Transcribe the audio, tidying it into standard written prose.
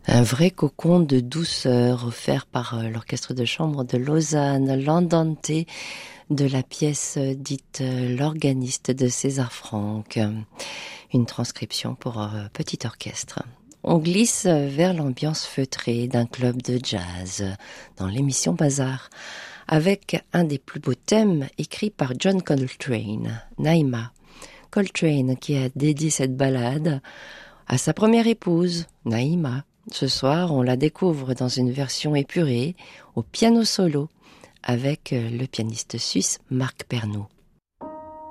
Un vrai cocon de douceur offert par l'orchestre de chambre de Lausanne, l'Andante de la pièce dite L'organiste de César Franck. Une transcription pour petit orchestre. On glisse vers l'ambiance feutrée d'un club de jazz dans l'émission Bazar, avec un des plus beaux thèmes écrits par John Coltrane, Naïma. Coltrane qui a dédié cette ballade à sa première épouse, Naïma. Ce soir, on la découvre dans une version épurée, au piano solo, avec le pianiste suisse Marc Pernoud.